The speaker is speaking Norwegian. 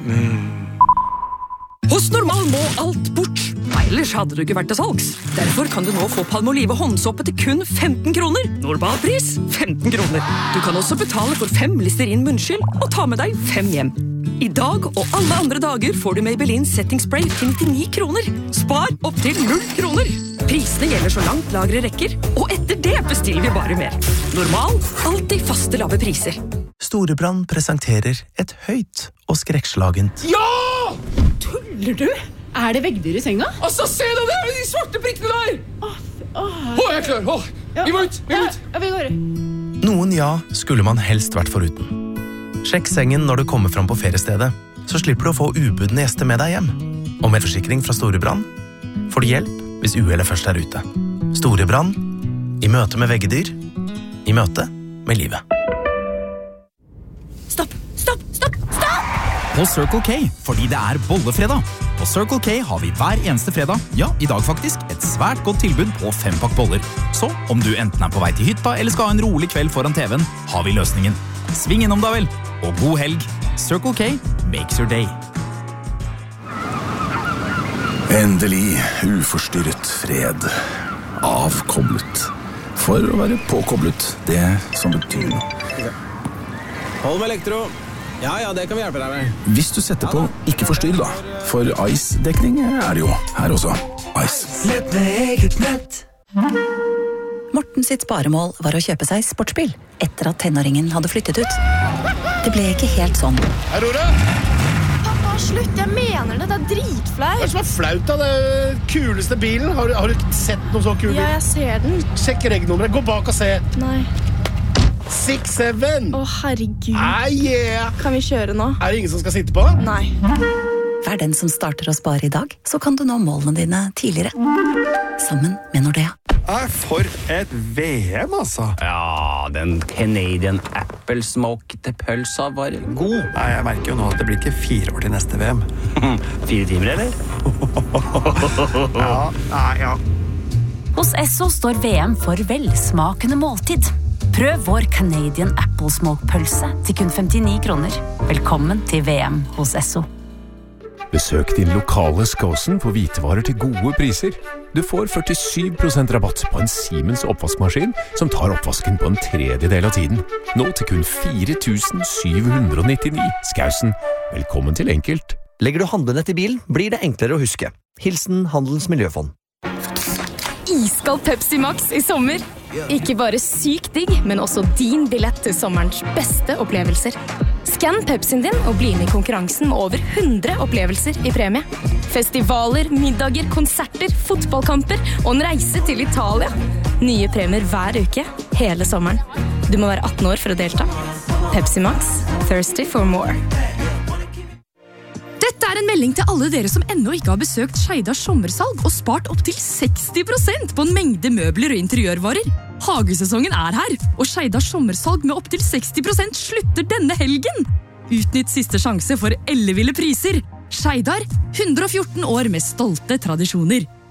Hos Normal må alt bort. Ellers hadde du ikke vært til salgs. Derfor kan du nå få Palmolive håndsåpe til kun 15 kroner. Normalpris 15 kroner. Du kan også betale for 5 Listerin munnskyld og ta med deg 5 hjem. I dag og alle andre dager får du Maybelline Setting Spray til 99 kroner. Spar opp til 0 kroner. Prisene gjelder så langt lagre rekker, og etter det bestiller vi bare mer. Normal, alltid faste lave priser. Storebrand presenterer et høyt og skrekkslagent. Ja! Tuller du? Er det veggdyr i senga? Altså, se deg der, de svarte prikkene der! Jeg er klar, vi må ut, Ja, vi går. Noen ja skulle man helst vært foruten. Sjekk sengen når du kommer fram på feriestedet, så slipper du å få ubudne gjester med deg hjem. Og med forsikring fra Storebrand får du hjelp hvis uhellet først er ute. Storebrand, i møte med veggedyr, i møte med livet. Stopp! På Circle K, fordi det er bollefredag. På Circle K har vi hver eneste fredag, ja, i dag faktisk, et svært godt tilbud på 5-pakk boller. Så om du enten er på vei til hytta eller skal ha en rolig kveld foran TV-en, har vi løsningen. Sving innom da vel, og god helg. Circle K makes your day. Endelig uforstyrret fred. Avkoblet. For å være påkoblet, det som betyr noe. Hold med elektro. Ja, det kan vi hjelpe deg med. Hvis du setter på ikke forstyrr da, for Ice-dekning er det jo her også. Ice. Nett med eget nett. Morten sitt sparemål var å kjøpe seg sportsbil etter at tenåringen hadde flyttet ut. Det ble ikke helt sånn. Aurora! Pappa, slutt, jeg mener det, det er dritflaut. Hva er det som er flaut da? Det er kuleste bilen. Har du ikke sett noe så kul bil? Ja, jeg ser den. Sjekk regnummeret, gå bak og se. Nei. 6-7. Å, herregud. Yeah. Kan vi kjøre nå? Er det ingen som skal sitte på? Nei. Vær den som starter å spare i dag, så kan du nå målene dine tidligere. Sammen med Nordea. For et VM, altså. Ja, den Canadian Apple smokte pølsa var god. Nei, jeg merker jo nå at det blir ikke 4 år til neste VM. 4 timer, eller? Ja. Hos Esso står VM for velsmakende måltid. Prøv vår Canadian Apple Smoke-pølse til kun 59 kroner. Velkommen til VM hos Esso. Besøk din lokale Skåsen på hvitevarer til gode priser. Du får 47% rabatt på en Siemens oppvaskmaskin som tar oppvasken på en tredjedel av tiden. Nå til kun 4.799. Skåsen, velkommen til enkelt. Legger du handlenett i bilen, blir det enklere å huske. Hilsen Handelens Miljøfond. Iskald Pepsi Max i sommer. Ikke bare sykt digg, men også din billett til sommerens beste opplevelser. Skann Pepsien din og bli med i konkurransen med over 100 opplevelser i premie. Festivaler, middager, konserter, fotballkamper og en reise til Italia. Nye premier hver uke, hele sommeren. Du må være 18 år for å delta. Pepsi Max, thirsty for more. Dette er en melding til alle dere som ennå ikke har besøkt Skeidars sommersalg og spart opp til 60% på en mengde møbler og interiørvarer. Hagesesongen er her, og Skeidars sommersalg med opp til 60% slutter denne helgen. Utnytt siste sjanse for elleville priser. Skeidar, 114 år med stolte tradisjoner.